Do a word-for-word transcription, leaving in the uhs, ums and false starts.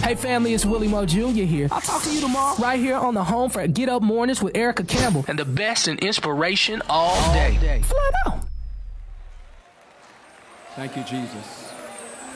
Hey family, it's Willie Mo Junior here. I'll talk to you tomorrow right here on the home for Get Up Mornings with Erica Campbell and the best in inspiration all day. Flat out. Thank you, Jesus.